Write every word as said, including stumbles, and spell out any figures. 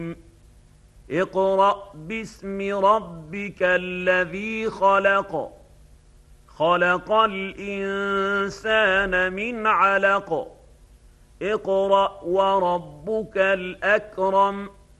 اقرأ باسم ربك الذي خلق خلق الإنسان من علق اقرأ وربك الأكرم